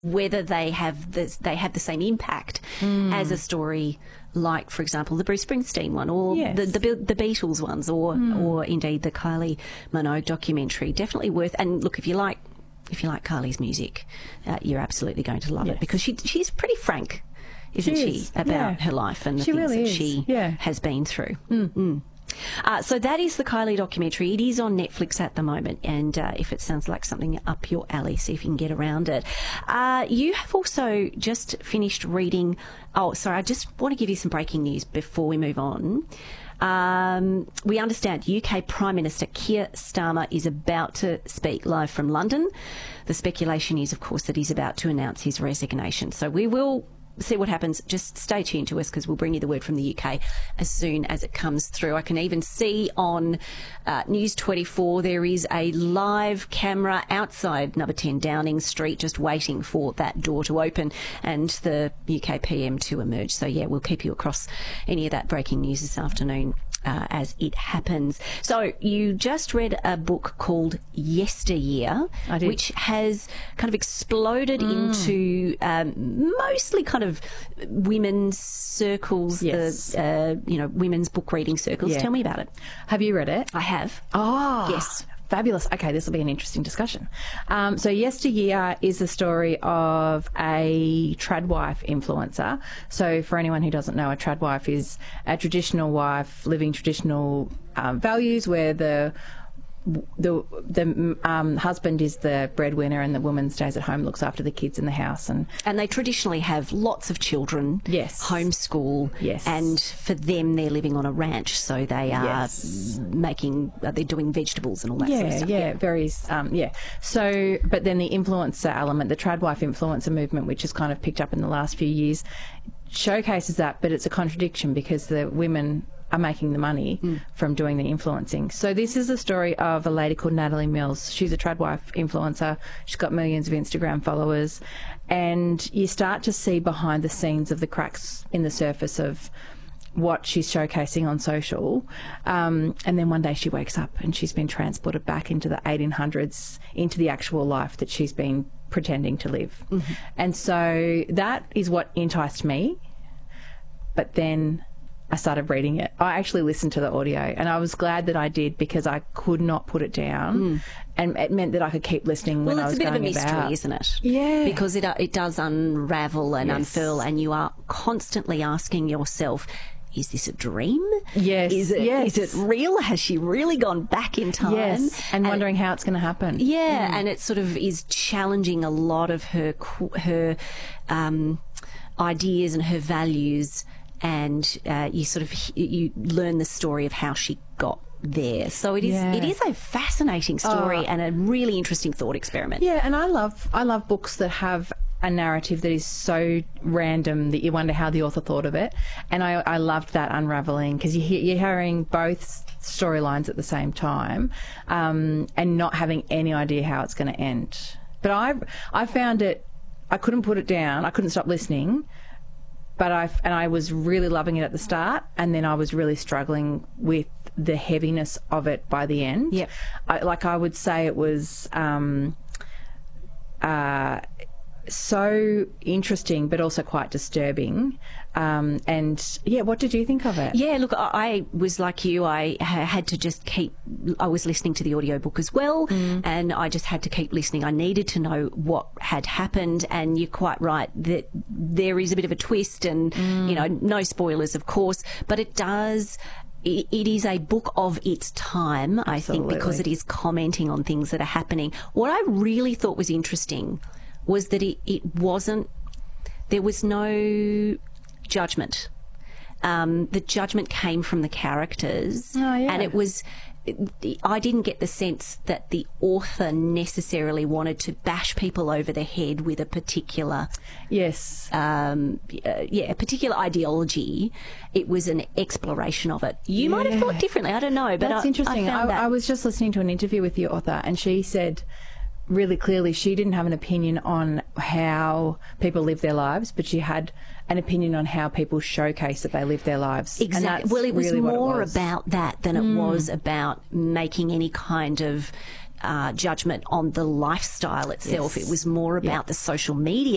whether they have the same impact as a story like, for example, the Bruce Springsteen one, or the Beatles ones, or indeed the Kylie Minogue documentary. Definitely worth. And look, if you like Kylie's music, you're absolutely going to love it, because she's pretty frank, isn't she, about her life and the things that she has been through. So that is the Kylie documentary. It is on Netflix at the moment, and if it sounds like something up your alley, see if you can get around it. You have also just finished reading... Oh, sorry, I just want to give you some breaking news before we move on. We understand UK Prime Minister Keir Starmer is about to speak live from London. The speculation is, of course, that he's about to announce his resignation. So we will see what happens. Just stay tuned to us, because we'll bring you the word from the UK as soon as it comes through. I can even see on News 24 there is a live camera outside number 10 Downing Street, just waiting for that door to open and the UK PM to emerge. So yeah, we'll keep you across any of that breaking news this afternoon as it happens. So you just read a book called Yesteryear, which has kind of exploded into mostly kind of women's circles, women's book reading circles. Tell me about it. Have you read it? I have. Oh, yes. Fabulous. Okay, this will be an interesting discussion. So Yesteryear is the story of a tradwife influencer. So for anyone who doesn't know, a tradwife is a traditional wife living traditional values, where the husband is the breadwinner and the woman stays at home, looks after the kids in the house. And they traditionally have lots of children, homeschool, and for them they're living on a ranch, so they are they're doing vegetables and all that sort of stuff. So, but then the influencer element, the tradwife influencer movement, which has kind of picked up in the last few years, showcases that, but it's a contradiction, because the women are making the money from doing the influencing. So this is a story of a lady called Natalie Mills. She's a tradwife influencer. She's got millions of Instagram followers. And you start to see behind the scenes of the cracks in the surface of what she's showcasing on social. And then one day she wakes up and she's been transported back into the 1800s, into the actual life that she's been pretending to live. And so that is what enticed me. But then I started reading it. I actually listened to the audio, and I was glad that I did, because I could not put it down, and it meant that I could keep listening when I was going about. Well, it's a bit of a mystery, isn't it? Yeah. Because it does unravel and unfurl, and you are constantly asking yourself, is this a dream? Yes. Is it real? Has she really gone back in time? Yes, and wondering how it's going to happen. Yeah, and it sort of is challenging a lot of her ideas and her values. And you learn the story of how she got there. So it is a fascinating story and a really interesting thought experiment. Yeah, and I love books that have a narrative that is so random that you wonder how the author thought of it. And I loved that unravelling, because you're hearing both storylines at the same time, and not having any idea how it's going to end. But I found it, I couldn't put it down. I couldn't stop listening. But I was really loving it at the start, and then I was really struggling with the heaviness of it by the end. Yeah, I would say it was so interesting, but also quite disturbing. And yeah, what did you think of it? Yeah, look, I was like you. I had to just I was listening to the audiobook as well, and I just had to keep listening. I needed to know what had happened, and you're quite right that there is a bit of a twist, and no spoilers, of course, but it is a book of its time, I think, because it is commenting on things that are happening. What I really thought was interesting was that there was no judgment. The judgment came from the characters, and I didn't get the sense that the author necessarily wanted to bash people over the head with a particular a particular ideology. It was an exploration of it. You might have thought differently, I don't know, but that's interesting. I was just listening to an interview with the author, and she said really clearly she didn't have an opinion on how people live their lives, but she had an opinion on how people showcase that they live their lives. Exactly. Well, it was really more about that than it was about making any kind of judgment on the lifestyle itself. It was more about the social media